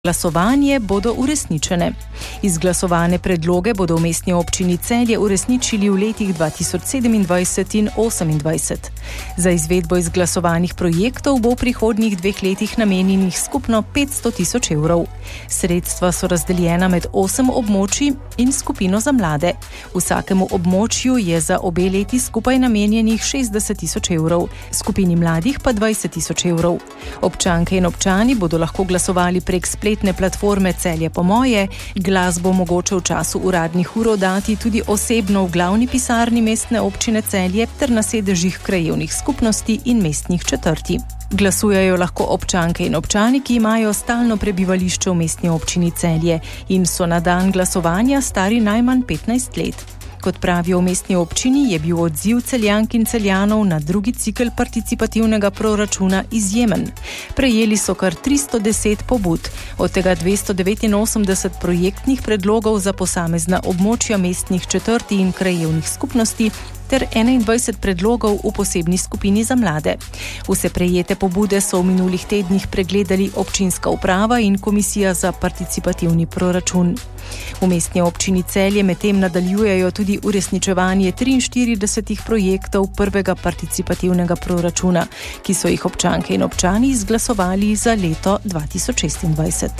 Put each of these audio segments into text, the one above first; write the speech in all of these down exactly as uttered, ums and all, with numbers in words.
glasovanje bodo uresničene. Izglasovane predloge bodo v Mestni občini Celje uresničili v letih dva tisoč sedemindvajset in osemindvajset. Za izvedbo izglasovanih projektov bo v prihodnjih dveh letih namenjenih skupno petsto tisoč evrov. Sredstva so razdeljena med osem območij in skupino za mlade. Vsakemu območju je za obe leti skupaj namenjenih šestdeset tisoč evrov, skupini mladih pa dvajset tisoč evrov. Občanke in občani bodo lahko glasovali prek spletne platforme Celje po moje, glas bo mogoče v času uradnih ur oddati tudi osebno v glavni pisarni Mestne občine Celje ter na sedežih krajevnih skupnosti in mestnih četrti. Glasujejo lahko občanke in občani, ki imajo stalno prebivališče v Mestni občini Celje in so na dan glasovanja stari najmanj petnajst let. Kot pravijo v Mestni občini, je bil odziv Celjank in Celjanov na drugi cikel participativnega proračuna izjemen. Prejeli so kar tristo deset pobud, od tega dvesto devetinosemdeset projektnih predlogov za posamezna območja mestnih četrti in krajevnih skupnosti ter enaindvajset predlogov v posebni skupini za mlade. Vse prejete pobude so v minulih tednih pregledali občinska uprava in komisija za participativni proračun. V Mestni občini Celje medtem nadaljujejo tudi uresničevanje triinštiridesetih projektov prvega participativnega proračuna, ki so jih občanke in občani izglasovali za leto dva tisoč šestindvajset.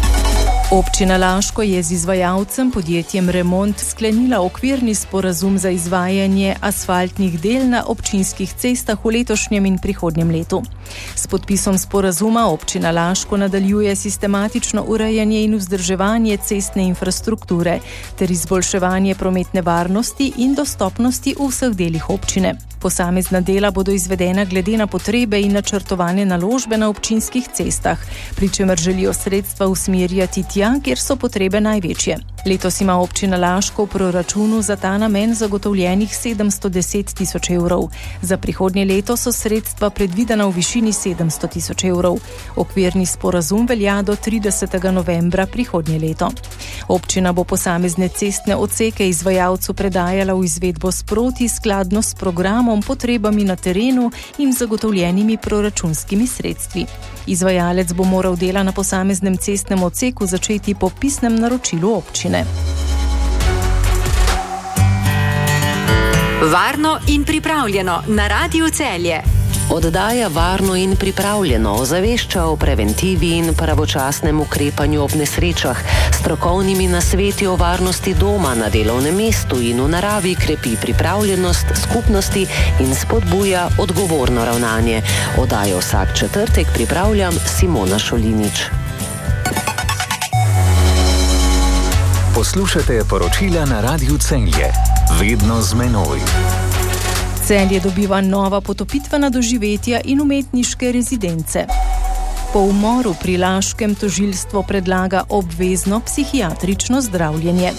Občina Laško je z izvajalcem podjetjem Remont sklenila okvirni sporazum za izvajanje asfaltnih del na občinskih cestah v letošnjem in prihodnjem letu. S podpisom sporazuma občina Laško nadaljuje sistematično urejanje in vzdrževanje cestne infrastrukture ter izboljševanje prometne varnosti in dostopnosti v vseh delih občine. Posamezna dela bodo izvedena glede na potrebe in načrtovane naložbe na občinskih cestah, pri čemer želijo sredstva usmerjati tja, kjer so potrebe največje. Letos ima občina Laško v proračunu za ta namen zagotovljenih sedemsto deset tisoč evrov. Za prihodnje leto so sredstva predvidena v višini sedemsto tisoč evrov. Okvirni sporazum velja do tridesetega novembra prihodnje leto. Občina bo posamezne cestne odseke izvajalcu predajala v izvedbo sproti skladno s programom, potrebami na terenu in zagotovljenimi proračunskimi sredstvi. Izvajalec bo moral dela na posameznem cestnem odseku začeti po pisnem naročilu občine. Varno in pripravljeno na Radiu Celje. Oddaja Varno in pripravljeno ozavešča o preventivi in pravočasnem ukrepanju ob nesrečah, strokovnimi nasveti o varnosti doma, na delovnem mestu in v naravi krepi pripravljenost skupnosti in spodbuja odgovorno ravnanje. Oddajo vsak četrtek pripravljam Simona Šolinič. Poslušate poročila na Radiu Celje. Vedno z menoj. Celje dobiva nova potopitvena doživetja in umetniške rezidence. Po umoru pri Laškem tožilstvo predlaga obvezno psihiatrično zdravljenje.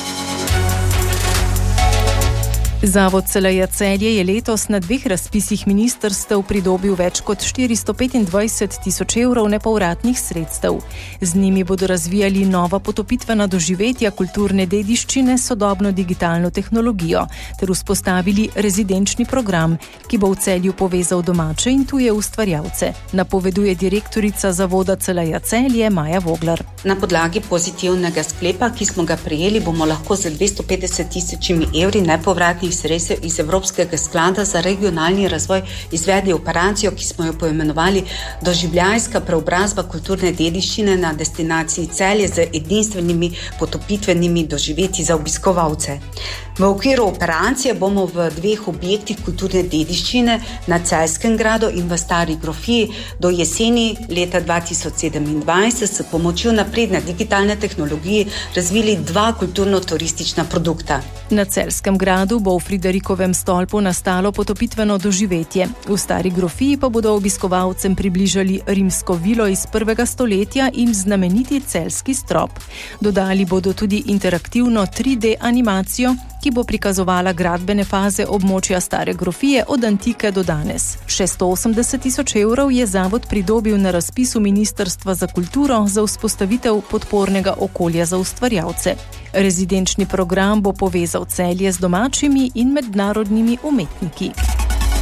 Zavod C L J Celje je letos na dveh razpisih ministrstev pridobil več kot štiristo petindvajset tisoč evrov nepovratnih sredstev. Z njimi bodo razvijali nova potopitvena doživetja kulturne dediščine, sodobno digitalno tehnologijo ter vzpostavili rezidenčni program, ki bo v Celju povezal domače in tuje ustvarjalce, napoveduje direktorica Zavoda C L J Celje Maja Voglar. Na podlagi pozitivnega sklepa, ki smo ga prejeli, bomo lahko za dvesto petdeset tisočimi evri nepovratnih sredstev iz Evropskega sklada za regionalni razvoj izvedli operacijo, ki smo jo poimenovali Doživljajska preobrazba kulturne dediščine na destinaciji Celje z edinstvenimi potopitvenimi doživetji za obiskovalce. V okviru operacije bomo v dveh objektih kulturne dediščine na Celjskem gradu in v Stari grofiji do jeseni leta dva tisoč sedemindvajset s pomočjo napredne digitalne tehnologije razvili dva kulturno-turistična produkta. Na Celjskem gradu bo v Friderikovem stolpu nastalo potopitveno doživetje. V Stari grofiji pa bodo obiskovalcem približali rimsko vilo iz prvega stoletja in znameniti celjski strop. Dodali bodo tudi interaktivno tri D animacijo, ki bo prikazovala gradbene faze območja Stare grofije od antike do danes. šeststo osemdeset tisoč evrov je zavod pridobil na razpisu Ministrstva za kulturo za vzpostavitev podpornega okolja za ustvarjalce. Rezidenčni program bo povezal Celje z domačimi in mednarodnimi umetniki.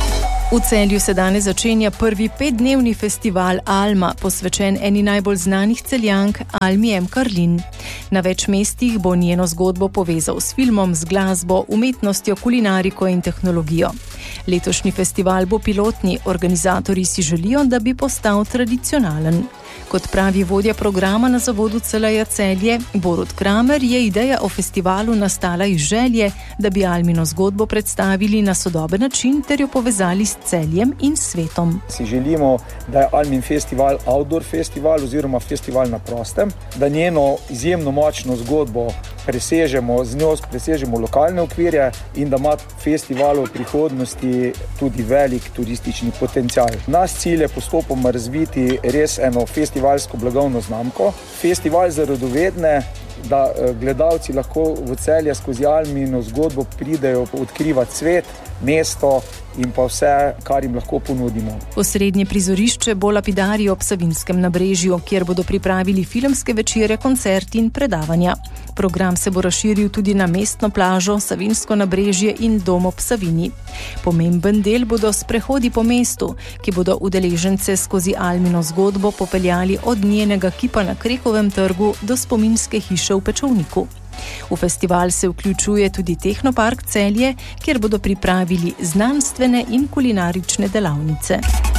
V Celju se danes začenja prvi petdnevni festival Alma, posvečen eni najbolj znanih Celjank, Almi M. Karlin. Na več mestih bo njeno zgodbo povezal s filmom, z glasbo, umetnostjo, kulinariko in tehnologijo. Letošnji festival bo pilotni, organizatorji si želijo, da bi postal tradicionalen. Kot pravi vodja programa na zavodu C L J Celje, Borut Kramer, je ideja o festivalu nastala iz želje, da bi Almino zgodbo predstavili na sodoben način ter jo povezali s Celjem in svetom. Si želimo, da je Almin festival outdoor festival oziroma festival na prostem, da njeno izjemno močno zgodbo presežemo, z njo presežemo lokalne okvirje in da ima festival v prihodnosti tudi velik turistični potencial. Naš cilj je postopoma razviti res eno festivalsko blagovno znamko, festival za radovedne, da gledalci lahko v Celje skozi Almino zgodbo pridejo odkrivati svet, mesto in pa vse, kar jim lahko ponudimo. Osrednje prizorišče bo lapidarij ob Savinjskem nabrežju, kjer bodo pripravili filmske večere, koncerti in predavanja. Program se bo razširil tudi na mestno plažo, Savinjsko nabrežje in dom ob Savinji. Pomemben del bodo sprehodi po mestu, ki bodo udeležence skozi Almino zgodbo popeljali od njenega kipa na Krekovem trgu do spominske hiše v Pečovniku. V festival se vključuje tudi Tehnopark Celje, kjer bodo pripravili znanstvene in kulinarične delavnice.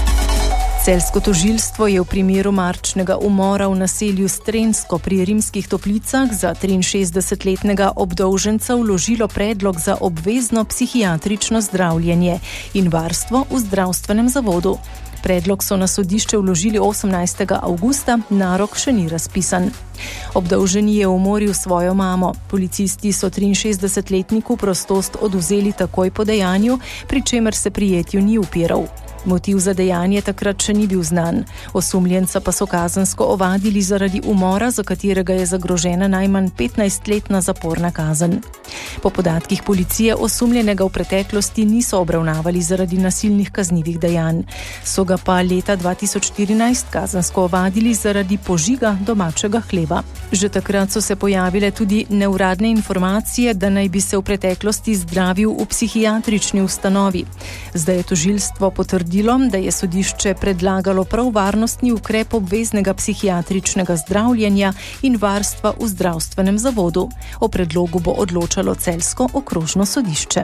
Celjsko tožilstvo je v primeru marčnega umora v naselju Strensko pri Rimskih Toplicah za triinšestdesetletnega obdolženca vložilo predlog za obvezno psihiatrično zdravljenje in varstvo v zdravstvenem zavodu. Predlog so na sodišče vložili osemnajstega avgusta, narok še ni razpisan. Obdolženi je umoril svojo mamo. Policisti so triinšestdesetletniku prostost odvzeli takoj po dejanju, pri čemer se prijetju ni upiral. Motiv za dejanje takrat še ni bil znan. Osumljenca pa so kazensko ovadili zaradi umora, za katerega je zagrožena najmanj petnajstletna zaporna kazen. Po podatkih policije osumljenega v preteklosti niso obravnavali zaradi nasilnih kaznivih dejanj. So ga pa leta dva tisoč štirinajst kazensko ovadili zaradi požiga domačega hleba. Že takrat so se pojavile tudi neuradne informacije, da naj bi se v preteklosti zdravil v psihiatrični ustanovi. Zdaj je tožilstvo potrdilo, da je sodišče predlagalo prav varnostni ukrep obveznega psihiatričnega zdravljenja in varstva v zdravstvenem zavodu. O predlogu bo odločalo Celjsko okrožno sodišče.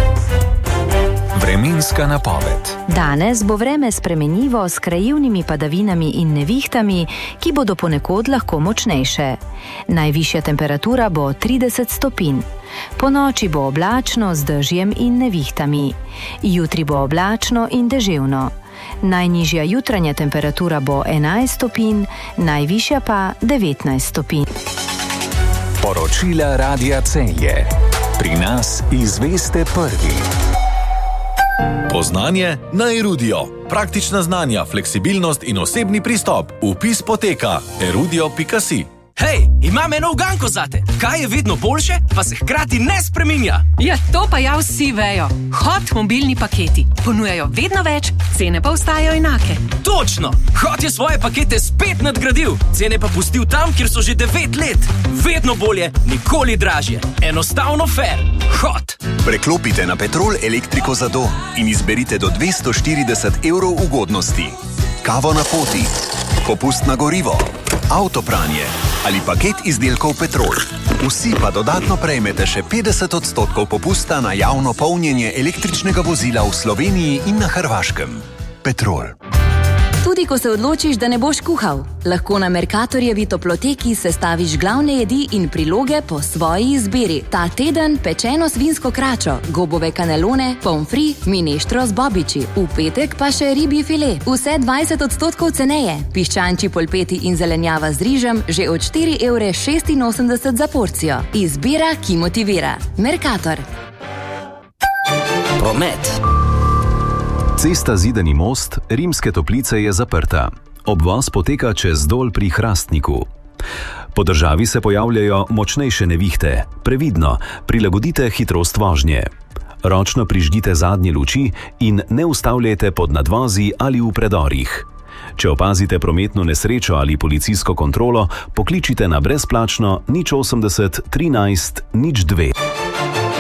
Vremenska napoved. Danes bo vreme spremenljivo s krajevnimi padavinami in nevihtami, ki bodo ponekod lahko močnejše. Najvišja temperatura bo trideset stopinj. Po noči bo oblačno z dežjem in nevihtami. Jutri bo oblačno in deževno. Najnižja jutranja temperatura bo enajst stopinj, najvišja pa devetnajst stopinj. Poročila Radia Celje. Pri nas izveste prvi. Poznanje na Erudio. Praktična znanja, fleksibilnost in osebni pristop. Vpis poteka erudio pika si. Hej, imam eno uganko zate. Kaj je vedno boljše, pa se hkrati ne spreminja? Ja, to pa ja vsi vejo. Hot mobilni paketi. Ponujajo vedno več, cene pa ostajajo enake. Točno! Hot je svoje pakete spet nadgradil. Cene pa pustil tam, kjer so že devet let. Vedno bolje, nikoli dražje. Enostavno fair. Hot! Preklopite na Petrol elektriko za dom in izberite do dvesto štirideset evrov ugodnosti. Kavo na poti, popust na gorivo, avtopranje ali paket izdelkov Petrol. Vsi pa dodatno prejmete še petdeset odstotkov popusta na javno polnjenje električnega vozila v Sloveniji in na Hrvaškem. Petrol. Tudi ko se odločiš, da ne boš kuhal, lahko na Mercatorjevi toploteki sestaviš glavne jedi in priloge po svoji izbiri. Ta teden pečeno svinsko kračo, gobove kanelone, pomfri, mineštro z bobiči. V petek pa še ribji file. Vse dvajset odstotkov ceneje. Piščančji polpeti in zelenjava z rižem že od štiri evre šestinosemdeset za porcijo. Izbira, ki motivira. Mercator. Promet. Cesta Zidani most, Rimske Toplice je zaprta. Obvoz poteka čez Dol pri Hrastniku. Po državi se pojavljajo močnejše nevihte. Previdno, prilagodite hitrost vožnje. Ročno prižgite zadnje luči in ne ustavljajte pod nadvozi ali v predorih. Če opazite prometno nesrečo ali policijsko kontrolo, pokličite na brezplačno nič osemdeset trinajst nič dve.